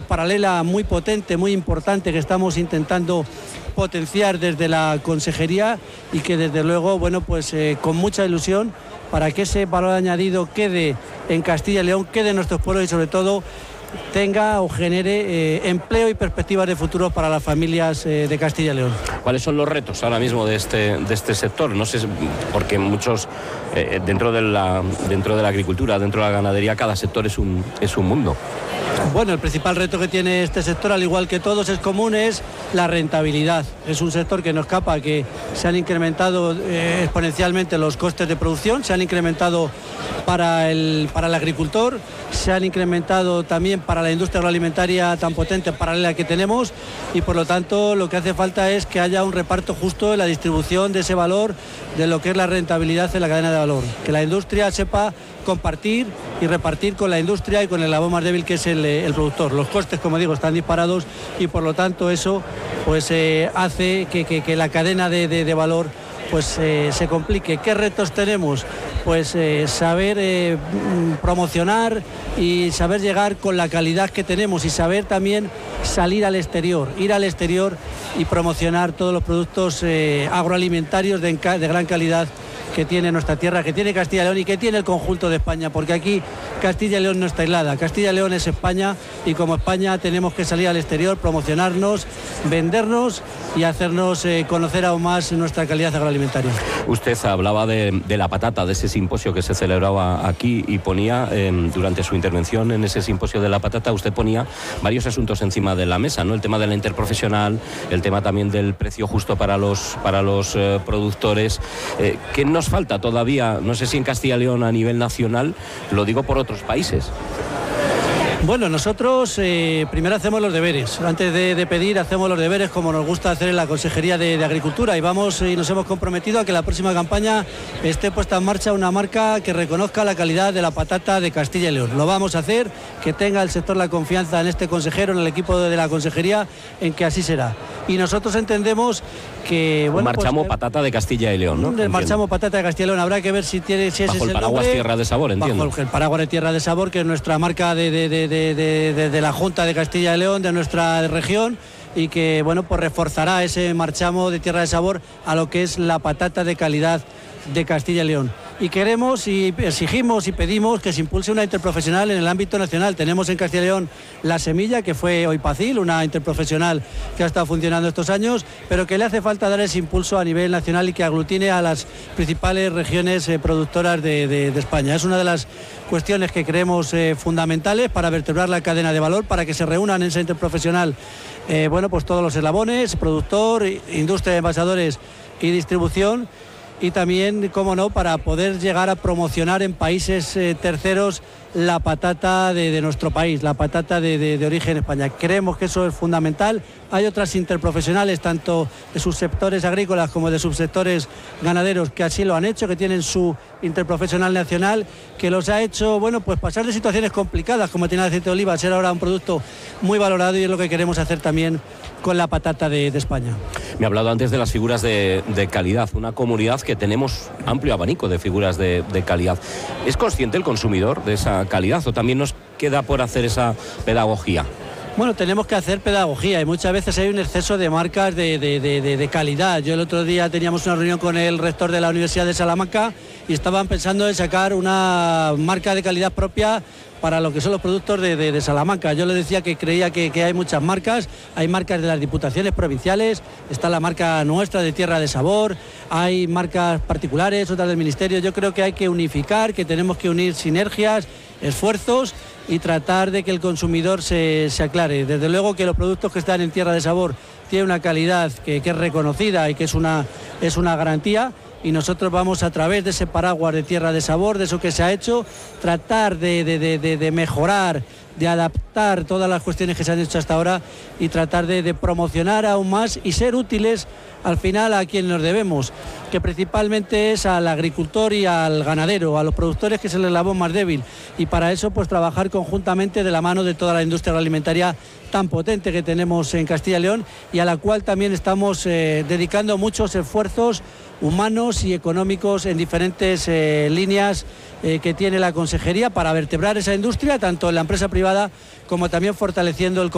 paralela muy potente, muy importante, que estamos intentando potenciar desde la consejería y que desde luego, bueno, pues con mucha ilusión para que ese valor añadido quede en Castilla y León, quede en nuestros pueblos y sobre todo tenga o genere empleo y perspectivas de futuro para las familias de Castilla y León. ¿Cuáles son los retos ahora mismo de este sector? No sé, porque muchos dentro de la agricultura, dentro de la ganadería, cada sector es un mundo. Bueno, el principal reto que tiene este sector, al igual que todos, es común, es la rentabilidad. Es un sector que no escapa, que se han incrementado exponencialmente los costes de producción, se han incrementado para el agricultor, se han incrementado también para la industria agroalimentaria tan potente paralela que tenemos y por lo tanto lo que hace falta es que haya un reparto justo en la distribución de ese valor, de lo que es la rentabilidad en la cadena de valor. Que la industria sepa compartir y repartir con la industria y con el eslabón más débil que es el productor. Los costes, como digo, están disparados y por lo tanto eso pues hace que la cadena de valor pues se complique. ¿Qué retos tenemos? Pues saber promocionar y saber llegar con la calidad que tenemos y saber también salir al exterior, ir al exterior y promocionar todos los productos agroalimentarios de gran calidad que tiene nuestra tierra, que tiene Castilla y León y que tiene el conjunto de España, porque aquí Castilla y León no está aislada, Castilla y León es España y como España tenemos que salir al exterior, promocionarnos, vendernos y hacernos conocer aún más nuestra calidad agroalimentaria. Usted hablaba de la patata, de ese simposio que se celebraba aquí y ponía, durante su intervención en ese simposio de la patata, usted ponía varios asuntos encima de la mesa, ¿no? El tema de la interprofesional, el tema también del precio justo para los productores. ¿Qué nos falta todavía? No sé si en Castilla y León a nivel nacional, lo digo por otros países. Bueno, nosotros primero hacemos los deberes. Antes de pedir, hacemos los deberes como nos gusta hacer en la Consejería de Agricultura y vamos y nos hemos comprometido a que la próxima campaña esté puesta en marcha una marca que reconozca la calidad de la patata de Castilla y León. Lo vamos a hacer, que tenga el sector la confianza en este consejero, en el equipo de la Consejería, en que así será. Y nosotros entendemos que... Bueno, marchamo pues, patata de Castilla y León, ¿no? Marchamo patata de Castilla y León. Habrá que ver si ese es el nombre. Bajo el paraguas Tierra de Sabor, entiendo. Bajo el paraguas de Tierra de Sabor, que es nuestra marca de la Junta de Castilla y León, de nuestra región, y que, bueno, pues reforzará ese marchamo de Tierra de Sabor a lo que es la patata de calidad de Castilla y León. Y queremos y exigimos y pedimos que se impulse una interprofesional en el ámbito nacional. Tenemos en Castilla y León La Semilla, que fue Oipacil, una interprofesional que ha estado funcionando estos años, pero que le hace falta dar ese impulso a nivel nacional y que aglutine a las principales regiones productoras de España. Es una de las cuestiones que creemos fundamentales para vertebrar la cadena de valor, para que se reúnan en esa interprofesional bueno, pues todos los eslabones, productor, industria de envasadores y distribución. Y también, cómo no, para poder llegar a promocionar en países terceros la patata de nuestro país, la patata de origen España. Creemos que eso es fundamental. Hay otras interprofesionales, tanto de subsectores agrícolas como de subsectores ganaderos, que así lo han hecho, que tienen su interprofesional nacional, que los ha hecho, bueno, pues pasar de situaciones complicadas, como tiene el aceite de oliva, a ser ahora un producto muy valorado, y es lo que queremos hacer también con la patata de España. Me ha hablado antes de las figuras de calidad, una comunidad que tenemos amplio abanico de figuras de calidad. ¿Es consciente el consumidor de esa calidad o también nos queda por hacer esa pedagogía? Bueno, tenemos que hacer pedagogía y muchas veces hay un exceso de marcas de calidad. Yo el otro día teníamos una reunión con el rector de la Universidad de Salamanca y estaban pensando en sacar una marca de calidad propia para lo que son los productos de Salamanca. Yo le decía que creía que hay muchas marcas, hay marcas de las diputaciones provinciales, está la marca nuestra de Tierra de Sabor, hay marcas particulares, otras del Ministerio. Yo creo que hay que unificar, que tenemos que unir sinergias, esfuerzos y tratar de que el consumidor se aclare. Desde luego que los productos que están en Tierra de Sabor tienen una calidad que es reconocida y que es una garantía, y nosotros vamos, a través de ese paraguas de Tierra de Sabor, de eso que se ha hecho, tratar de mejorar, de adaptar todas las cuestiones que se han hecho hasta ahora y tratar de promocionar aún más y ser útiles al final a quien nos debemos, que principalmente es al agricultor y al ganadero, a los productores, que es el eslabón más débil, y para eso pues trabajar conjuntamente de la mano de toda la industria agroalimentaria tan potente que tenemos en Castilla y León y a la cual también estamos dedicando muchos esfuerzos humanos y económicos en diferentes líneas que tiene la Consejería para vertebrar esa industria, tanto en la empresa privada como también fortaleciendo el